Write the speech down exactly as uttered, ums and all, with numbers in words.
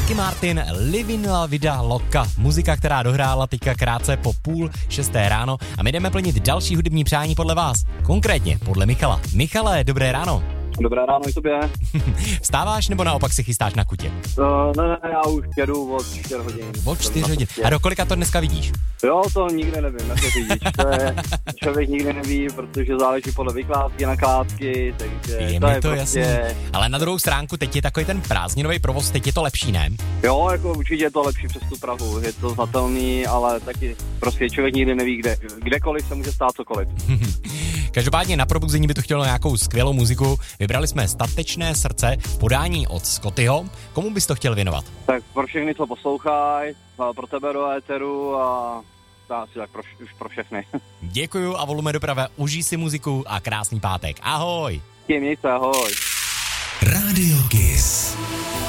Ricky Martin, Livin la vida loca. Muzika, která dohrála teďka krátce po půl šesté ráno a my jdeme plnit další hudební přání podle vás. Konkrétně podle Michala. Michale, dobré ráno. Dobré ráno i tobě. Vstáváš nebo naopak si chystáš na kutě? Uh, ne, ne, já už jedu od čtyři hodin. Od čtyři hodin. A do kolika to dneska vidíš? Jo, to nikdy nevím, jak to řídíš. To je, člověk nikdy neví, protože záleží podle vykládky, nakládky, takže je to mi je to prostě... jasný. Ale na druhou stránku, teď je takový ten prázdninový provoz, teď je to lepší, ne? Jo, jako určitě je to lepší přes tu Prahu, je to znatelný, ale taky prostě člověk nikdy neví, kde, kdekoliv se může stát cokoliv. Každopádně na probuzení by to chtělo nějakou skvělou muziku. Vybrali jsme Statečné srdce v podání od Scottyho. Komu bys to chtěl věnovat? Tak pro všechny, co poslouchají, pro tebe do éteru a asi tak pro, už pro všechny. Děkuju a volume doprava, užij si muziku a krásný pátek. Ahoj! Mějte, ahoj. Radio Kiss.